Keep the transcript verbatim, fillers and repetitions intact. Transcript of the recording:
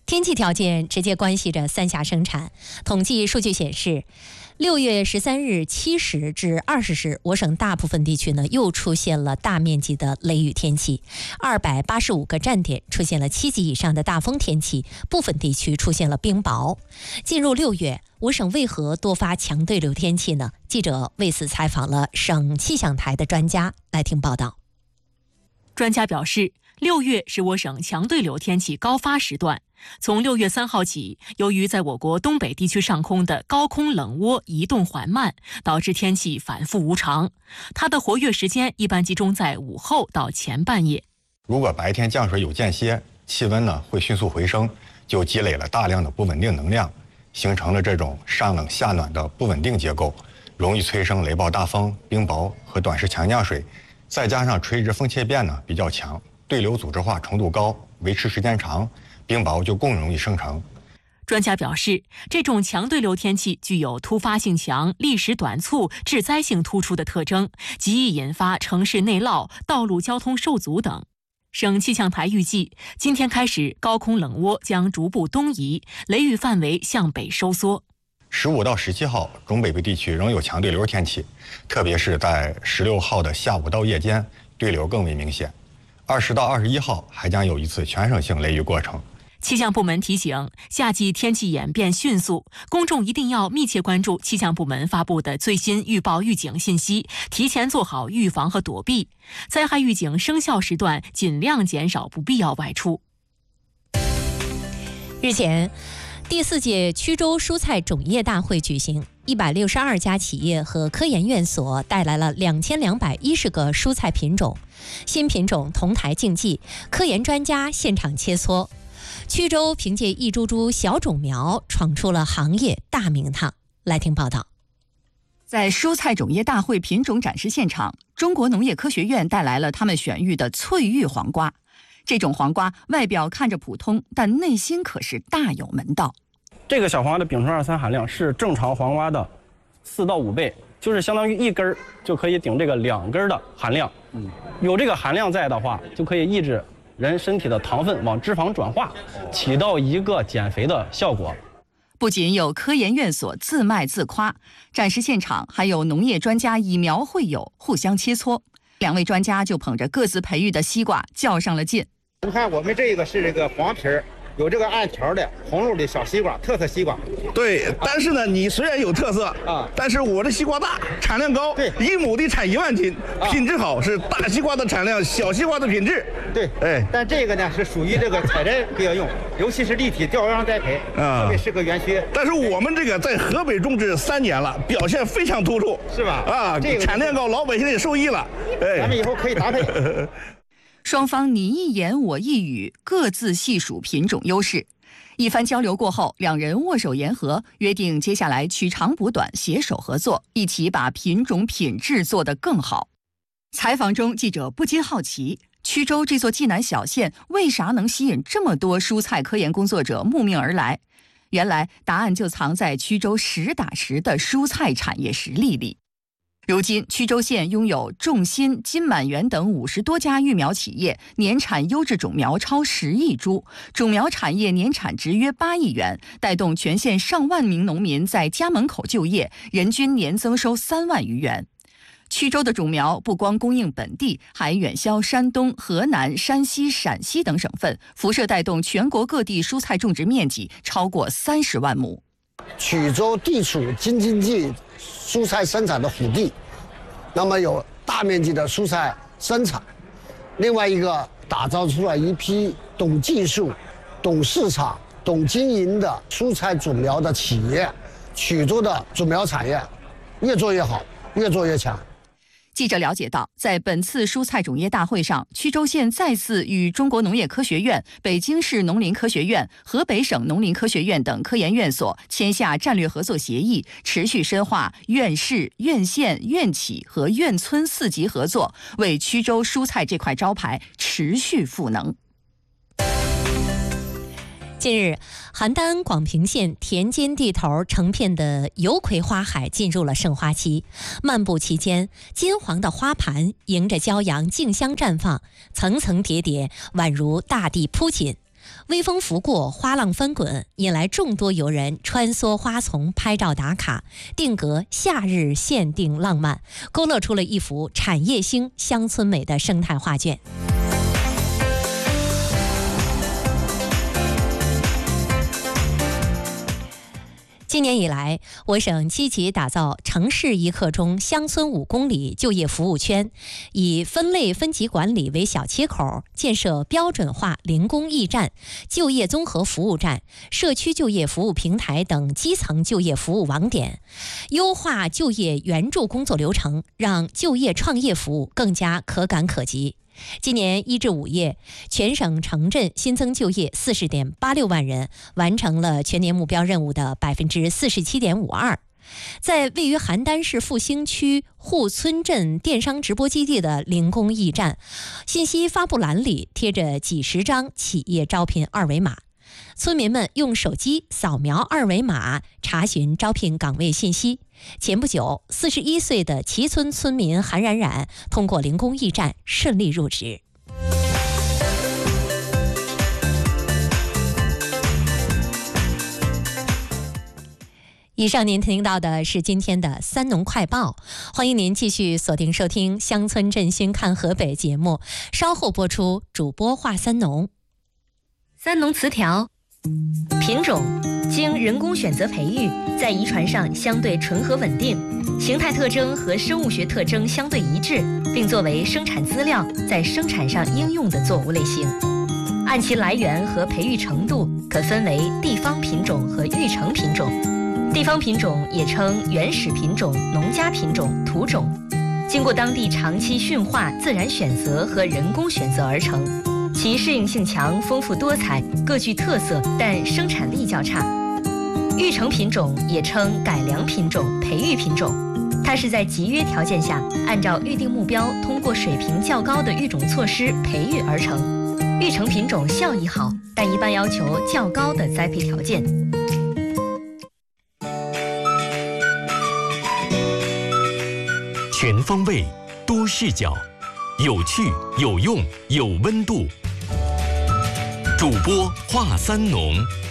天气条件直接关系着三峡生产。统计数据显示，六月十三日七时至二十时，我省大部分地区呢又出现了大面积的雷雨天气，二百八十五个站点出现了七级以上的大风天气，部分地区出现了冰雹。进入六月，我省为何多发强对流天气呢？记者为此采访了省气象台的专家，来听报道。 专家表示，六月是我省强对流天气高发时段。从六月三号起，由于在我国东北地区上空的高空冷涡移动缓慢，导致天气反复无常。它的活跃时间一般集中在午后到前半夜。 如果白天降水有间歇，气温呢会迅速回升，就积累了大量的不稳定能量，形成了这种上冷下暖的不稳定结构，容易催生雷暴大风、冰雹和短时强降水。再加上垂直风切变呢比较强，对流组织化程度高，维持时间长，冰雹就更容易生成。 专家表示，这种强对流天气具有突发性强、历时短促、致灾性突出的特征，极易引发城市内涝、道路交通受阻等。省气象台预计，今天开始，高空冷涡将逐步东移，雷雨范围向北收缩。 十五到十七号，中北部地区仍有强对流天气，特别是在十六号的下午到夜间，对流更为明显。二十到二十一号还将有一次全省性雷雨过程。 气象部门提醒，夏季天气演变迅速，公众一定要密切关注气象部门发布的最新预报预警信息，提前做好预防和躲避。灾害预警生效时段，尽量减少不必要外出。 日前，第四届曲周蔬菜种业大会举行，一百六十二家企业和科研院所带来了两千两百一十个蔬菜品种，新品种同台竞技，科研专家现场切磋。曲周凭借一株株小种苗闯出了行业大名堂。来听报道。 在蔬菜种业大会品种展示现场，中国农业科学院带来了他们选育的翠玉黄瓜。这种黄瓜外表看着普通，但内心可是大有门道。 这个小黄瓜的丙醇二三含量是正常黄瓜的四到五倍，就是相当于一根就可以顶这个两根的含量。嗯，有这个含量在的话，就可以抑制人身体的糖分往脂肪转化，起到一个减肥的效果。 不仅有科研院所自卖自夸，展示现场还有农业专家以苗会友，互相切磋。两位专家就捧着各自培育的西瓜较上了劲。 你看，我们这个是这个黄皮儿，有这个暗条的红肉的小西瓜，特色西瓜。 对，但是呢，你虽然有特色啊，但是我的西瓜大，产量高， 对， 一亩地产一万斤，品质好，是大西瓜的产量，小西瓜的品质。 对，哎，但这个呢是属于这个采摘比较用，尤其是立体吊秧栽培，啊，特别适合园区。 但是我们这个在河北种植三年了，表现非常突出， 是吧？ 啊，这个产量高，老百姓也受益了。哎， 咱们以后可以搭配。 双方你一言我一语，各自细数品种优势。一番交流过后，两人握手言和，约定接下来取长补短，携手合作，一起把品种品质做得更好。采访中，记者不禁好奇，曲周这座济南小县为啥能吸引这么多蔬菜科研工作者慕名而来？原来答案就藏在曲周实打实的蔬菜产业实力里。如今，曲周县拥有众新、金满园等五十多家育苗企业，年产优质种苗超十亿株，种苗产业年产值约八亿元，带动全县上万名农民在家门口就业，人均年增收三万余元。曲周的种苗不光供应本地，还远销山东、河南、山西、陕西等省份，辐射带动全国各地蔬菜种植面积超过三十万亩。 曲周地处京津冀蔬菜生产的腹地，那么有大面积的蔬菜生产，另外一个打造出来一批懂技术、懂市场、懂经营的蔬菜种苗的企业。曲周的种苗产业越做越好，越做越强。 记者了解到，在本次蔬菜种业大会上，曲周县再次与中国农业科学院、北京市农林科学院、河北省农林科学院等科研院所签下战略合作协议，持续深化院市、院县、院企和院村四级合作，为曲周蔬菜这块招牌持续赋能。 近日，邯郸广平县田间地头成片的油葵花海进入了盛花期。漫步期间，金黄的花盘迎着骄阳竞相绽放，层层叠叠，宛如大地铺锦。 微风拂过，花浪翻滚，引来众多游人穿梭花丛拍照打卡，定格夏日限定浪漫，勾勒出了一幅产业兴、乡村美的生态画卷。今年以来，我省积极打造城市一刻钟乡村五公里就业服务圈，以分类分级管理为小切口，建设标准化零工驿站、就业综合服务站、社区就业服务平台等基层就业服务网点，优化就业援助工作流程，让就业创业服务更加可感可及。今年一至五月，全省城镇新增就业四十点八六万人，完成了全年目标任务的百分之四十七点五二。在位于邯郸市复兴区户村镇电商直播基地的零工驿站，信息发布栏里贴着几十张企业招聘二维码。村民们用手机扫描二维码查询招聘岗位信息。前不久，四十一岁的齐村村民韩冉冉通过零工驿站顺利入职。以上您听到的是今天的三农快报，欢迎您继续锁定收听乡村振兴看河北节目，稍后播出主播话三农。 三农词条：品种经人工选择培育，在遗传上相对纯和稳定，形态特征和生物学特征相对一致，并作为生产资料在生产上应用的作物类型。按其来源和培育程度，可分为地方品种和育成品种。地方品种也称原始品种、农家品种、土种，经过当地长期驯化、自然选择和人工选择而成。其适应性强、丰富多彩，各具特色，但生产力较差。育成品种也称改良品种、培育品种，它是在集约条件下，按照预定目标，通过水平较高的育种措施培育而成。育成品种效益好，但一般要求较高的栽培条件。 全方位、多视角，有趣、有用、有温度。主播话三农。